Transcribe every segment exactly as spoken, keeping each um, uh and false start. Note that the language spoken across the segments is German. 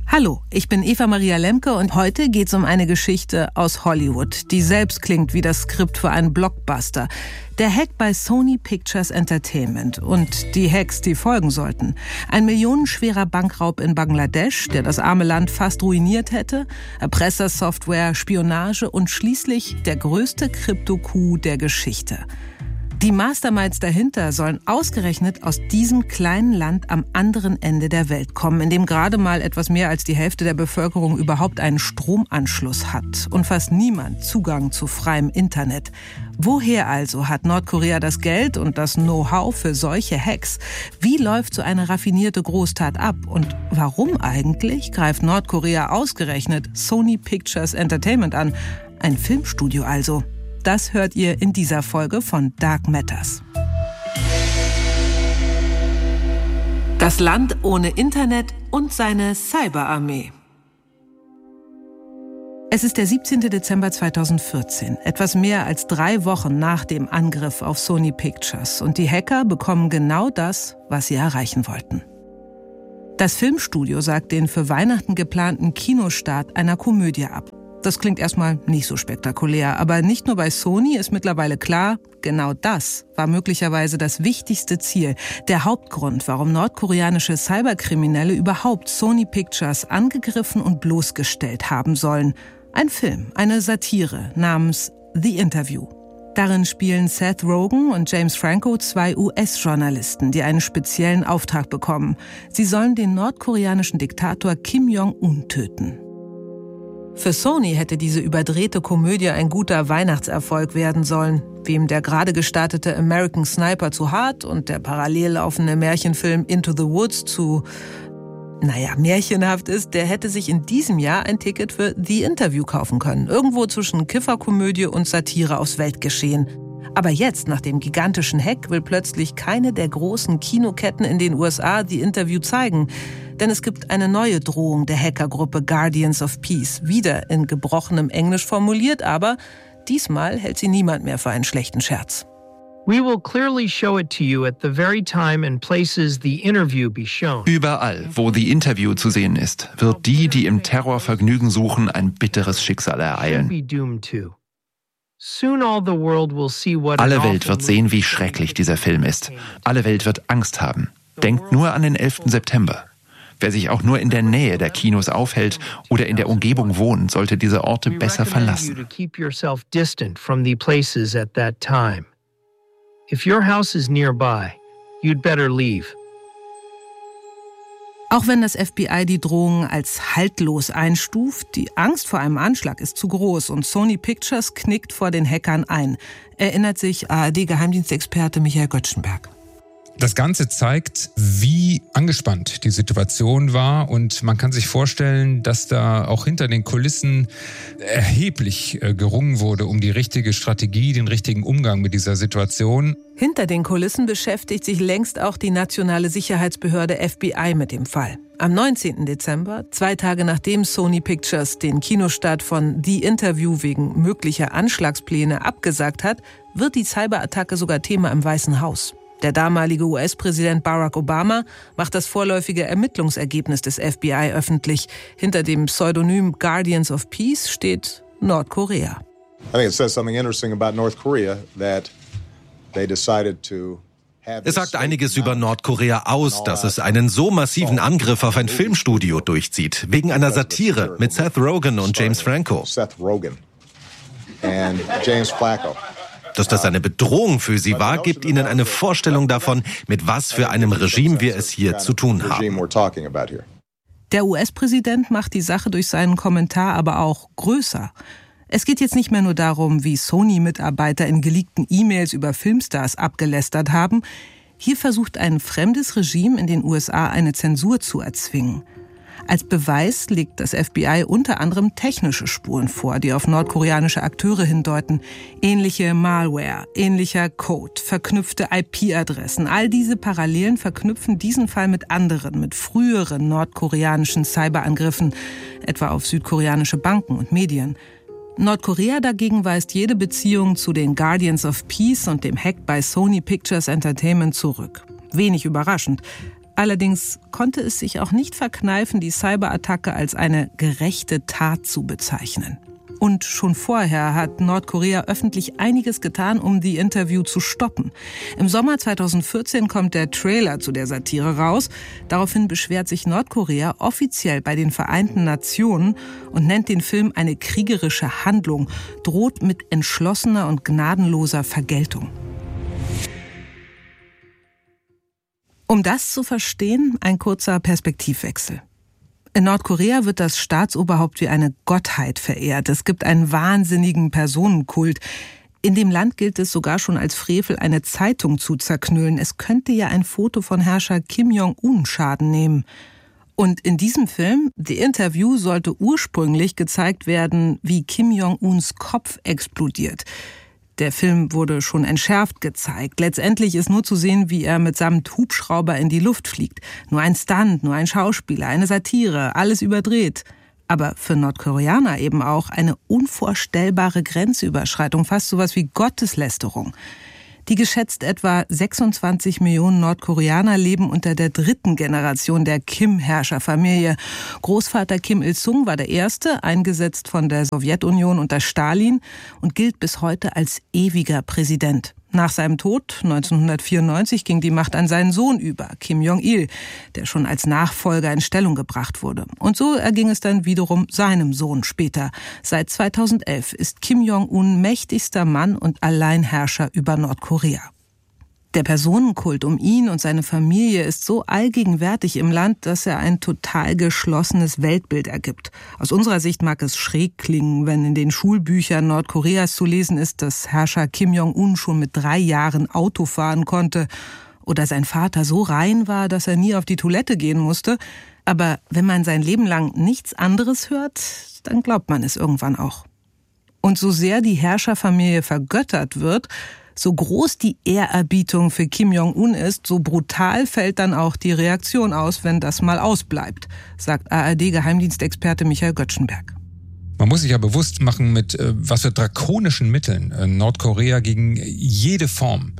Hallo, ich bin Eva Maria Lemke und heute geht's um eine Geschichte aus Hollywood, die selbst klingt wie das Skript für einen Blockbuster. Der Hack bei Sony Pictures Entertainment und die Hacks, die folgen sollten. Ein millionenschwerer Bankraub in Bangladesch, der das arme Land fast ruiniert hätte, Erpressersoftware, Spionage und schließlich der größte Krypto-Coup der Geschichte. Die Masterminds dahinter sollen ausgerechnet aus diesem kleinen Land am anderen Ende der Welt kommen, in dem gerade mal etwas mehr als die Hälfte der Bevölkerung überhaupt einen Stromanschluss hat und fast niemand Zugang zu freiem Internet. Woher also hat Nordkorea das Geld und das Know-how für solche Hacks? Wie läuft so eine raffinierte Großtat ab? Und warum eigentlich greift Nordkorea ausgerechnet Sony Pictures Entertainment an? Ein Filmstudio also. Das hört ihr in dieser Folge von Dark Matters. Das Land ohne Internet und seine Cyberarmee. Es ist der siebzehnten Dezember zweitausendvierzehn, etwas mehr als drei Wochen nach dem Angriff auf Sony Pictures. Und die Hacker bekommen genau das, was sie erreichen wollten. Das Filmstudio sagt den für Weihnachten geplanten Kinostart einer Komödie ab. Das klingt erstmal nicht so spektakulär, aber nicht nur bei Sony ist mittlerweile klar, genau das war möglicherweise das wichtigste Ziel, der Hauptgrund, warum nordkoreanische Cyberkriminelle überhaupt Sony Pictures angegriffen und bloßgestellt haben sollen. Ein Film, eine Satire namens The Interview. Darin spielen Seth Rogen und James Franco zwei U S-Journalisten, die einen speziellen Auftrag bekommen. Sie sollen den nordkoreanischen Diktator Kim Jong-un töten. Für Sony hätte diese überdrehte Komödie ein guter Weihnachtserfolg werden sollen. Wem der gerade gestartete American Sniper zu hart und der parallel laufende Märchenfilm Into the Woods zu, naja, märchenhaft ist, der hätte sich in diesem Jahr ein Ticket für The Interview kaufen können. Irgendwo zwischen Kifferkomödie und Satire aufs Weltgeschehen. Aber jetzt, nach dem gigantischen Hack, will plötzlich keine der großen Kinoketten in den U S A The Interview zeigen. Denn es gibt eine neue Drohung der Hackergruppe Guardians of Peace. Wieder in gebrochenem Englisch formuliert, aber diesmal hält sie niemand mehr für einen schlechten Scherz. We will clearly show it to you at the very time and places the interview be shown. Überall, wo The Interview zu sehen ist, wird die, die im Terror Vergnügen suchen, ein bitteres Schicksal ereilen. Alle Welt wird sehen, wie schrecklich dieser Film ist. Alle Welt wird Angst haben. Denkt nur an den elften September. Wer sich auch nur in der Nähe der Kinos aufhält oder in der Umgebung wohnt, sollte diese Orte besser verlassen. If your house is nearby, you'd better leave. Auch wenn das F B I die Drohungen als haltlos einstuft, die Angst vor einem Anschlag ist zu groß und Sony Pictures knickt vor den Hackern ein, erinnert sich A R D-Geheimdienstexperte Michael Göttschenberg. Das Ganze zeigt, wie angespannt die Situation war und man kann sich vorstellen, dass da auch hinter den Kulissen erheblich gerungen wurde um die richtige Strategie, den richtigen Umgang mit dieser Situation. Hinter den Kulissen beschäftigt sich längst auch die nationale Sicherheitsbehörde F B I mit dem Fall. Am neunzehnten Dezember, zwei Tage nachdem Sony Pictures den Kinostart von The Interview wegen möglicher Anschlagspläne abgesagt hat, wird die Cyberattacke sogar Thema im Weißen Haus. Der damalige U S-Präsident Barack Obama macht das vorläufige Ermittlungsergebnis des F B I öffentlich. Hinter dem Pseudonym Guardians of Peace steht Nordkorea. I think it says something interesting about North Korea that they decided to. Es sagt einiges über Nordkorea aus, dass es einen so massiven Angriff auf ein Filmstudio durchzieht, wegen einer Satire mit Seth Rogen und James Franco. Seth Rogen and James Franco. Dass das eine Bedrohung für sie war, gibt ihnen eine Vorstellung davon, mit was für einem Regime wir es hier zu tun haben. Der U S-Präsident macht die Sache durch seinen Kommentar aber auch größer. Es geht jetzt nicht mehr nur darum, wie Sony-Mitarbeiter in geleakten E-Mails über Filmstars abgelästert haben. Hier versucht ein fremdes Regime in den U S A eine Zensur zu erzwingen. Als Beweis legt das F B I unter anderem technische Spuren vor, die auf nordkoreanische Akteure hindeuten. Ähnliche Malware, ähnlicher Code, verknüpfte I P-Adressen. All diese Parallelen verknüpfen diesen Fall mit anderen, mit früheren nordkoreanischen Cyberangriffen, etwa auf südkoreanische Banken und Medien. Nordkorea dagegen weist jede Beziehung zu den Guardians of Peace und dem Hack bei Sony Pictures Entertainment zurück. Wenig überraschend. Allerdings konnte es sich auch nicht verkneifen, die Cyberattacke als eine gerechte Tat zu bezeichnen. Und schon vorher hat Nordkorea öffentlich einiges getan, um die Interview zu stoppen. Im Sommer zweitausendvierzehn kommt der Trailer zu der Satire raus. Daraufhin beschwert sich Nordkorea offiziell bei den Vereinten Nationen und nennt den Film eine kriegerische Handlung, droht mit entschlossener und gnadenloser Vergeltung. Um das zu verstehen, ein kurzer Perspektivwechsel. In Nordkorea wird das Staatsoberhaupt wie eine Gottheit verehrt. Es gibt einen wahnsinnigen Personenkult. In dem Land gilt es sogar schon als Frevel, eine Zeitung zu zerknüllen. Es könnte ja ein Foto von Herrscher Kim Jong-un Schaden nehmen. Und in diesem Film, The Interview, sollte ursprünglich gezeigt werden, wie Kim Jong-uns Kopf explodiert. Der Film wurde schon entschärft gezeigt. Letztendlich ist nur zu sehen, wie er mitsamt Hubschrauber in die Luft fliegt. Nur ein Stunt, nur ein Schauspieler, eine Satire, alles überdreht. Aber für Nordkoreaner eben auch eine unvorstellbare Grenzüberschreitung, fast sowas wie Gotteslästerung. Die geschätzt etwa sechsundzwanzig Millionen Nordkoreaner leben unter der dritten Generation der Kim-Herrscherfamilie. Großvater Kim Il-sung war der Erste, eingesetzt von der Sowjetunion unter Stalin und gilt bis heute als ewiger Präsident. Nach seinem Tod neunzehnhundertvierundneunzig ging die Macht an seinen Sohn über, Kim Jong-il, der schon als Nachfolger in Stellung gebracht wurde. Und so erging es dann wiederum seinem Sohn später. Seit zweitausendelf ist Kim Jong-un mächtigster Mann und Alleinherrscher über Nordkorea. Der Personenkult um ihn und seine Familie ist so allgegenwärtig im Land, dass er ein total geschlossenes Weltbild ergibt. Aus unserer Sicht mag es schräg klingen, wenn in den Schulbüchern Nordkoreas zu lesen ist, dass Herrscher Kim Jong-un schon mit drei Jahren Auto fahren konnte oder sein Vater so rein war, dass er nie auf die Toilette gehen musste. Aber wenn man sein Leben lang nichts anderes hört, dann glaubt man es irgendwann auch. Und so sehr die Herrscherfamilie vergöttert wird, so groß die Ehrerbietung für Kim Jong-un ist, so brutal fällt dann auch die Reaktion aus, wenn das mal ausbleibt, sagt A R D-Geheimdienstexperte Michael Göttschenberg. Man muss sich ja bewusst machen, mit äh, was für drakonischen Mitteln äh, Nordkorea gegen jede Form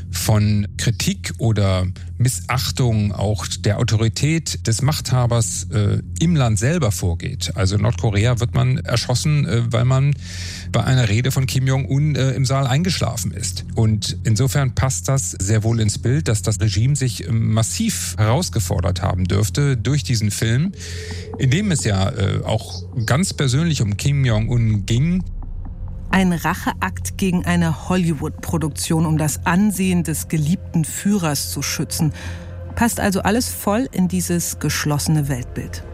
von Kritik oder Missachtung auch der Autorität des Machthabers äh, im Land selber vorgeht. Also Nordkorea wird man erschossen, äh, weil man bei einer Rede von Kim Jong-un äh, im Saal eingeschlafen ist. Und insofern passt das sehr wohl ins Bild, dass das Regime sich äh, massiv herausgefordert haben dürfte durch diesen Film, in dem es ja äh, auch ganz persönlich um Kim Jong-un ging. Ein Racheakt gegen eine Hollywood-Produktion, um das Ansehen des geliebten Führers zu schützen. Passt also alles voll in dieses geschlossene Weltbild.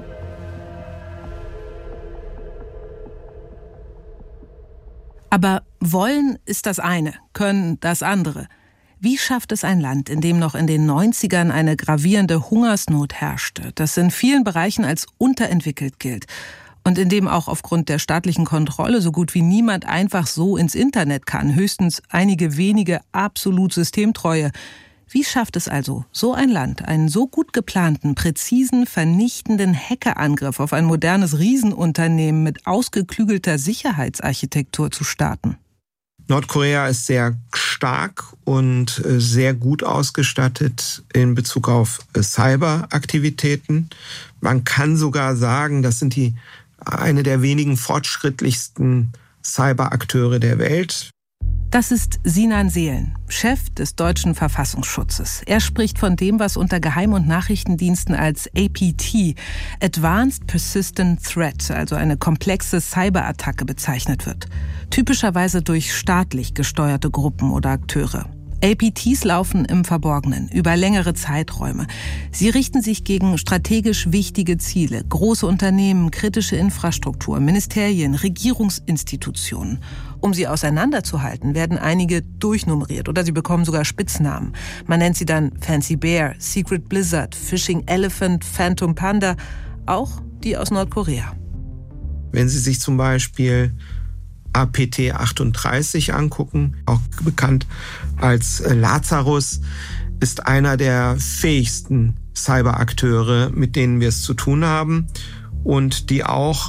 Aber wollen ist das eine, können das andere. Wie schafft es ein Land, in dem noch in den neunzigern eine gravierende Hungersnot herrschte, das in vielen Bereichen als unterentwickelt gilt und in dem auch aufgrund der staatlichen Kontrolle so gut wie niemand einfach so ins Internet kann, höchstens einige wenige absolut Systemtreue? Wie schafft es also so ein Land, einen so gut geplanten, präzisen, vernichtenden Hackerangriff auf ein modernes Riesenunternehmen mit ausgeklügelter Sicherheitsarchitektur zu starten? Nordkorea ist sehr stark und sehr gut ausgestattet in Bezug auf Cyberaktivitäten. Man kann sogar sagen, das sind die eine der wenigen fortschrittlichsten Cyberakteure der Welt. Das ist Sinan Seelen, Chef des deutschen Verfassungsschutzes. Er spricht von dem, was unter Geheim- und Nachrichtendiensten als A P T, Advanced Persistent Threat, also eine komplexe Cyberattacke bezeichnet wird. Typischerweise durch staatlich gesteuerte Gruppen oder Akteure. A P Ts laufen im Verborgenen, über längere Zeiträume. Sie richten sich gegen strategisch wichtige Ziele, große Unternehmen, kritische Infrastruktur, Ministerien, Regierungsinstitutionen. Um sie auseinanderzuhalten, werden einige durchnummeriert oder sie bekommen sogar Spitznamen. Man nennt sie dann Fancy Bear, Secret Blizzard, Fishing Elephant, Phantom Panda, auch die aus Nordkorea. Wenn Sie sich zum Beispiel A P T achtunddreißig angucken, auch bekannt als Lazarus, ist einer der fähigsten Cyberakteure, mit denen wir es zu tun haben und die auch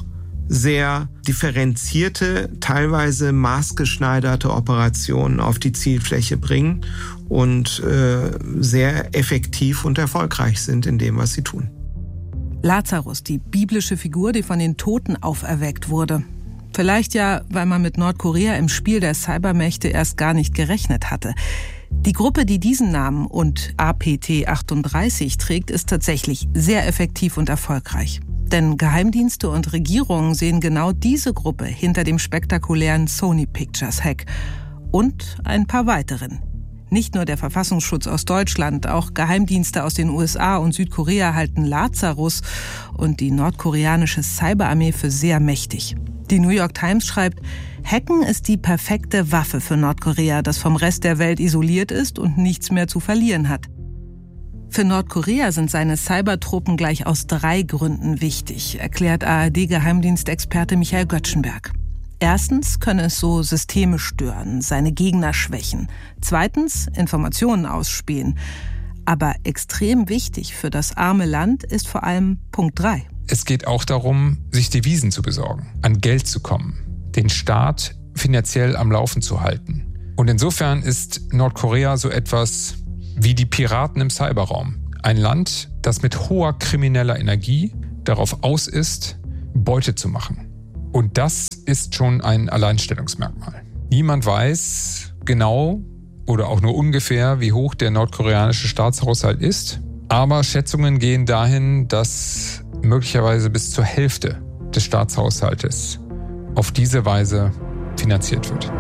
sehr differenzierte, teilweise maßgeschneiderte Operationen auf die Zielfläche bringen und äh, sehr effektiv und erfolgreich sind in dem, was sie tun. Lazarus, die biblische Figur, die von den Toten auferweckt wurde. Vielleicht ja, weil man mit Nordkorea im Spiel der Cybermächte erst gar nicht gerechnet hatte. Die Gruppe, die diesen Namen und A P T achtunddreißig trägt, ist tatsächlich sehr effektiv und erfolgreich. Denn Geheimdienste und Regierungen sehen genau diese Gruppe hinter dem spektakulären Sony Pictures Hack. Und ein paar weiteren. Nicht nur der Verfassungsschutz aus Deutschland, auch Geheimdienste aus den U S A und Südkorea halten Lazarus und die nordkoreanische Cyberarmee für sehr mächtig. Die New York Times schreibt, Hacken ist die perfekte Waffe für Nordkorea, das vom Rest der Welt isoliert ist und nichts mehr zu verlieren hat. Für Nordkorea sind seine Cybertruppen gleich aus drei Gründen wichtig, erklärt A R D-Geheimdienstexperte Michael Göttschenberg. Erstens könne es so Systeme stören, seine Gegner schwächen. Zweitens Informationen ausspähen. Aber extrem wichtig für das arme Land ist vor allem Punkt drei. Es geht auch darum, sich Devisen zu besorgen, an Geld zu kommen, den Staat finanziell am Laufen zu halten. Und insofern ist Nordkorea so etwas wie die Piraten im Cyberraum. Ein Land, das mit hoher krimineller Energie darauf aus ist, Beute zu machen. Und das ist schon ein Alleinstellungsmerkmal. Niemand weiß genau oder auch nur ungefähr, wie hoch der nordkoreanische Staatshaushalt ist. Aber Schätzungen gehen dahin, dass möglicherweise bis zur Hälfte des Staatshaushaltes auf diese Weise finanziert wird.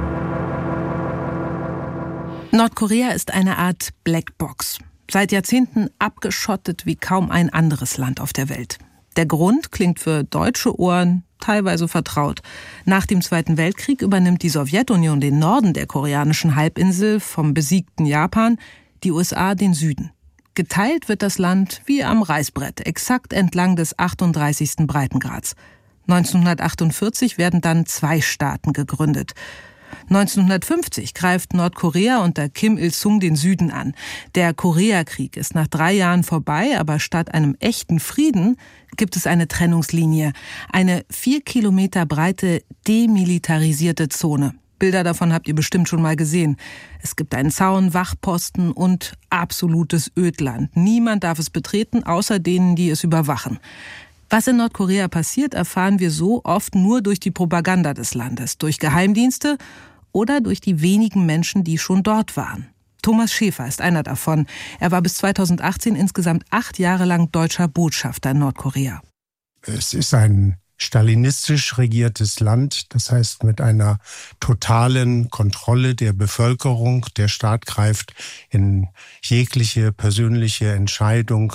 Nordkorea ist eine Art Blackbox. Seit Jahrzehnten abgeschottet wie kaum ein anderes Land auf der Welt. Der Grund klingt für deutsche Ohren teilweise vertraut. Nach dem Zweiten Weltkrieg übernimmt die Sowjetunion den Norden der koreanischen Halbinsel vom besiegten Japan, die U S A den Süden. Geteilt wird das Land wie am Reißbrett, exakt entlang des achtunddreißigsten Breitengrads. neunzehnhundertachtundvierzig werden dann zwei Staaten gegründet. neunzehnhundertfünfzig greift Nordkorea unter Kim Il-sung den Süden an. Der Koreakrieg ist nach drei Jahren vorbei, aber statt einem echten Frieden gibt es eine Trennungslinie. Eine vier Kilometer breite demilitarisierte Zone. Bilder davon habt ihr bestimmt schon mal gesehen. Es gibt einen Zaun, Wachposten und absolutes Ödland. Niemand darf es betreten, außer denen, die es überwachen. Was in Nordkorea passiert, erfahren wir so oft nur durch die Propaganda des Landes, durch Geheimdienste oder durch die wenigen Menschen, die schon dort waren. Thomas Schäfer ist einer davon. Er war bis zweitausendachtzehn insgesamt acht Jahre lang deutscher Botschafter in Nordkorea. Es ist ein stalinistisch regiertes Land, das heißt mit einer totalen Kontrolle der Bevölkerung. Der Staat greift in jegliche persönliche Entscheidung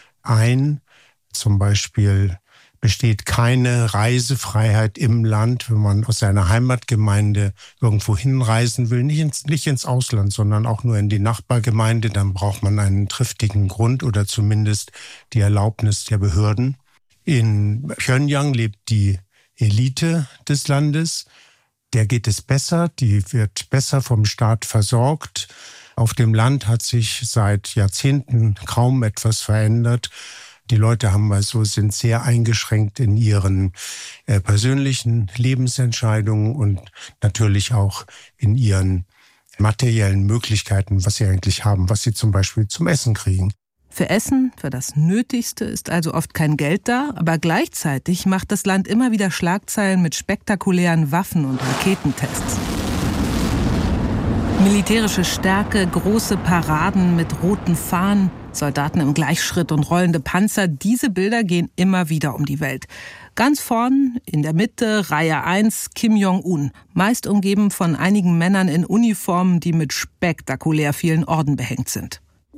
ein. Zum Beispiel besteht keine Reisefreiheit im Land, wenn man aus seiner Heimatgemeinde irgendwo hinreisen will, nicht ins, nicht ins Ausland, sondern auch nur in die Nachbargemeinde. Dann braucht man einen triftigen Grund oder zumindest die Erlaubnis der Behörden. In Pjöngjang lebt die Elite des Landes. Der geht es besser, die wird besser vom Staat versorgt. Auf dem Land hat sich seit Jahrzehnten kaum etwas verändert. Die Leute haben also, sind sehr eingeschränkt in ihren äh, persönlichen Lebensentscheidungen und natürlich auch in ihren materiellen Möglichkeiten, was sie eigentlich haben, was sie zum Beispiel zum Essen kriegen. Für Essen, für das Nötigste ist also oft kein Geld da, aber gleichzeitig macht das Land immer wieder Schlagzeilen mit spektakulären Waffen- und Raketentests. Militärische Stärke, große Paraden mit roten Fahnen, Soldaten im Gleichschritt und rollende Panzer, diese Bilder gehen immer wieder um die Welt. Ganz vorn, in der Mitte, Reihe eins, Kim Jong-un, meist umgeben von einigen Männern in Uniformen, die mit spektakulär vielen Orden behängt sind.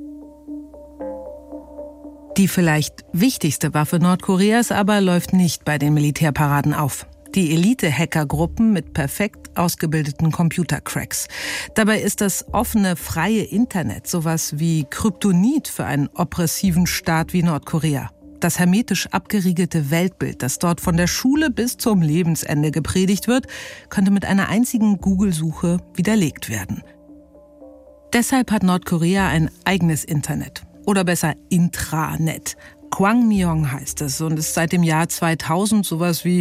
Die vielleicht wichtigste Waffe Nordkoreas aber läuft nicht bei den Militärparaden auf. Die Elite-Hackergruppen mit perfekt ausgebildeten Computercracks. Dabei ist das offene, freie Internet sowas wie Kryptonit für einen oppressiven Staat wie Nordkorea. Das hermetisch abgeriegelte Weltbild, das dort von der Schule bis zum Lebensende gepredigt wird, könnte mit einer einzigen Google-Suche widerlegt werden. Deshalb hat Nordkorea ein eigenes Internet. Oder besser Intranet. Kwangmyong heißt es und ist seit dem Jahr zweitausend sowas wie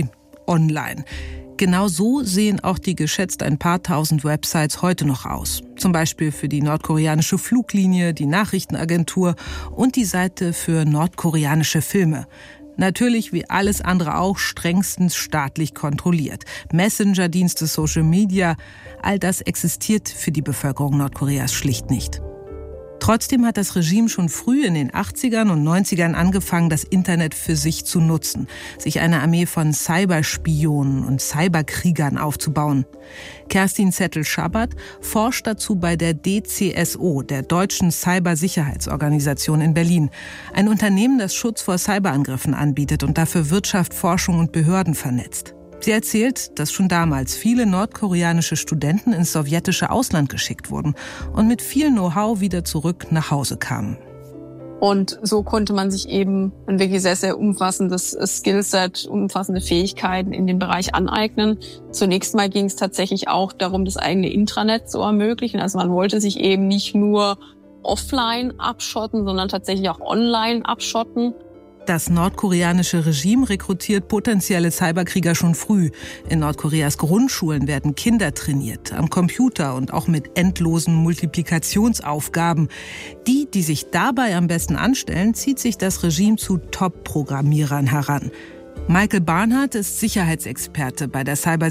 online. Genau so sehen auch die geschätzt ein paar tausend Websites heute noch aus. Zum Beispiel für die nordkoreanische Fluglinie, die Nachrichtenagentur und die Seite für nordkoreanische Filme. Natürlich wie alles andere auch strengstens staatlich kontrolliert. Messenger-Dienste, Social Media, all das existiert für die Bevölkerung Nordkoreas schlicht nicht. Trotzdem hat das Regime schon früh in den achtzigern und neunzigern angefangen, das Internet für sich zu nutzen, sich eine Armee von Cyberspionen und Cyberkriegern aufzubauen. Kerstin Zettel-Schabat forscht dazu bei der D C S O, der Deutschen Cybersicherheitsorganisation in Berlin, ein Unternehmen, das Schutz vor Cyberangriffen anbietet und dafür Wirtschaft, Forschung und Behörden vernetzt. Sie erzählt, dass schon damals viele nordkoreanische Studenten ins sowjetische Ausland geschickt wurden und mit viel Know-how wieder zurück nach Hause kamen. Und so konnte man sich eben ein wirklich sehr, sehr umfassendes Skillset, umfassende Fähigkeiten in dem Bereich aneignen. Zunächst mal ging es tatsächlich auch darum, das eigene Intranet zu ermöglichen. Also man wollte sich eben nicht nur offline abschotten, sondern tatsächlich auch online abschotten. Das nordkoreanische Regime rekrutiert potenzielle Cyberkrieger schon früh. In Nordkoreas Grundschulen werden Kinder trainiert, am Computer und auch mit endlosen Multiplikationsaufgaben. Die, die sich dabei am besten anstellen, zieht sich das Regime zu Top-Programmierern heran. Michael Barnhart ist Sicherheitsexperte bei der Cyber